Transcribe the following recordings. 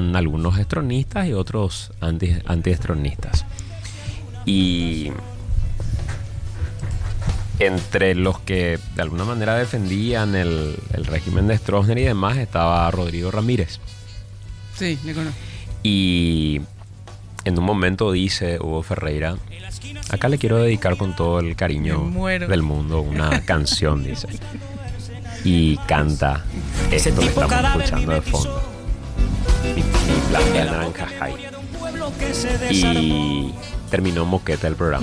estaban algunos estronistas y otros antiestronistas. Y entre los que de alguna manera defendían el régimen de Stroessner y demás estaba Rodrigo Ramírez. Sí, le conozco. Y en un momento dice Hugo Ferreira: acá le quiero dedicar con todo el cariño del mundo una canción, dice. Y canta esto que estamos escuchando de fondo. Mi planta de naranjas high. Y terminó moqueta el programa.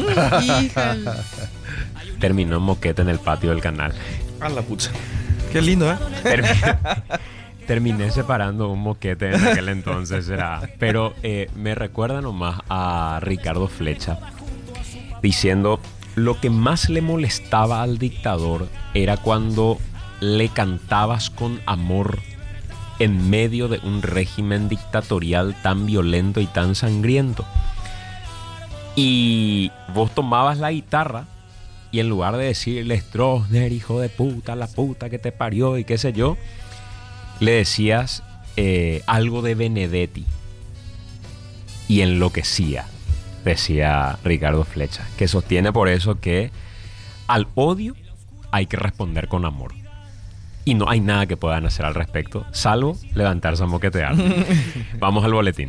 Terminó moqueta en el patio del canal. A la pucha. Qué lindo, ¿eh? Terminé separando un moquete en aquel entonces. Pero me recuerda nomás a Ricardo Flecha diciendo: lo que más le molestaba al dictador era cuando le cantabas con amor en medio de un régimen dictatorial tan violento y tan sangriento. Y vos tomabas la guitarra y en lugar de decirle Stroessner, hijo de puta, la puta que te parió y qué sé yo, le decías algo de Benedetti y enloquecía, decía Ricardo Flecha, que sostiene por eso que al odio hay que responder con amor. Y no hay nada que puedan hacer al respecto, salvo levantarse a moquetear. Vamos al boletín.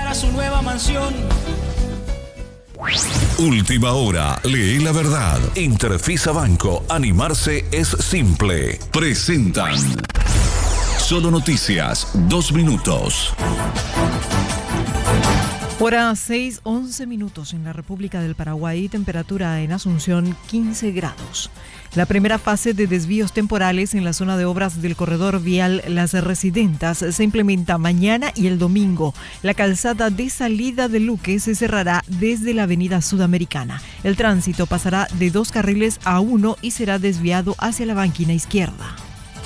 Última hora, lee la verdad. Interfisa Banco, animarse es simple. Presentan Solo Noticias, 2 minutos. Hora 6:11 en la República del Paraguay, temperatura en Asunción 15 grados. La primera fase de desvíos temporales en la zona de obras del corredor vial Las Residentas se implementa mañana y el domingo. La calzada de salida de Luque se cerrará desde la avenida Sudamericana. El tránsito pasará de 2 carriles a 1 y será desviado hacia la banquina izquierda.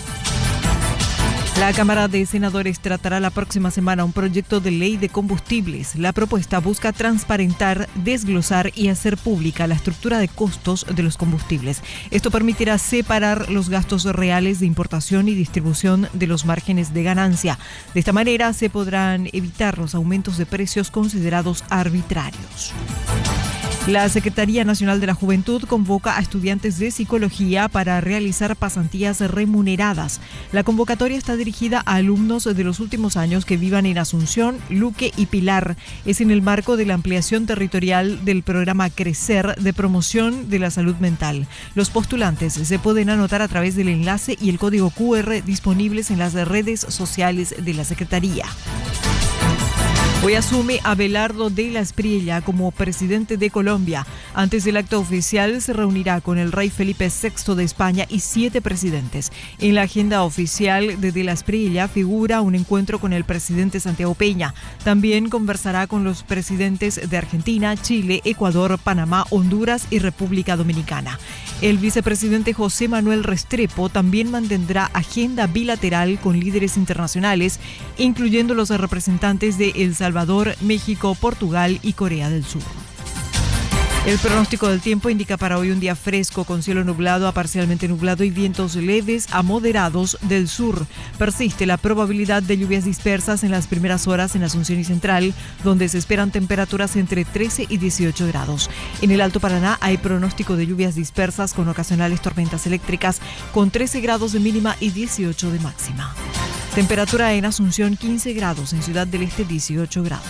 La Cámara de Senadores tratará la próxima semana un proyecto de ley de combustibles. La propuesta busca transparentar, desglosar y hacer pública la estructura de costos de los combustibles. Esto permitirá separar los gastos reales de importación y distribución de los márgenes de ganancia. De esta manera se podrán evitar los aumentos de precios considerados arbitrarios. La Secretaría Nacional de la Juventud convoca a estudiantes de psicología para realizar pasantías remuneradas. La convocatoria está dirigida a alumnos de los últimos años que vivan en Asunción, Luque y Pilar. Es en el marco de la ampliación territorial del programa Crecer de promoción de la salud mental. Los postulantes se pueden anotar a través del enlace y el código QR disponibles en las redes sociales de la Secretaría. Hoy asume Abelardo de la Espriella como presidente de Colombia. Antes del acto oficial se reunirá con el rey Felipe VI de España y 7 presidentes. En la agenda oficial de la Espriella figura un encuentro con el presidente Santiago Peña. También conversará con los presidentes de Argentina, Chile, Ecuador, Panamá, Honduras y República Dominicana. El vicepresidente José Manuel Restrepo también mantendrá agenda bilateral con líderes internacionales, incluyendo los representantes de El Salvador, México, Portugal y Corea del Sur. El pronóstico del tiempo indica para hoy un día fresco con cielo nublado a parcialmente nublado y vientos leves a moderados del sur. Persiste la probabilidad de lluvias dispersas en las primeras horas en Asunción y Central, donde se esperan temperaturas entre 13 y 18 grados. En el Alto Paraná hay pronóstico de lluvias dispersas con ocasionales tormentas eléctricas con 13 grados de mínima y 18 de máxima. Temperatura en Asunción 15 grados, en Ciudad del Este 18 grados.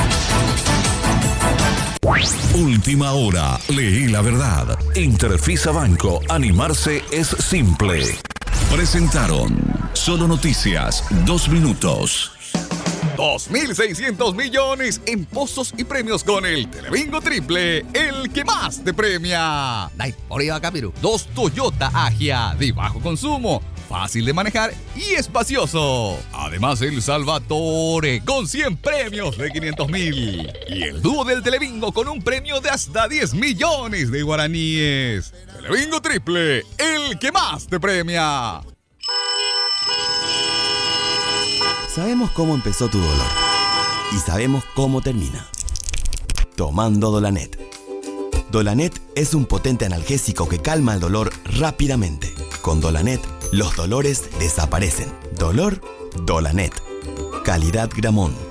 Última hora, lee la verdad. Interfisa Banco, animarse es simple. Presentaron Solo Noticias, 2 minutos. 2.600 millones en pozos y premios con el Telebingo Triple, el que más te premia. Dai, por ahí va, Capiru. 2 Toyota Agia de bajo consumo, fácil de manejar y espacioso. Además, el Salvatore con 100 premios de 500.000. Y el dúo del Telebingo con un premio de hasta 10 millones de guaraníes. Telebingo Triple, el que más te premia. Sabemos cómo empezó tu dolor y sabemos cómo termina. Tomando Dolanet. Dolanet es un potente analgésico que calma el dolor rápidamente. Con Dolanet, los dolores desaparecen. Dolor, Dolanet. Calidad Gramón.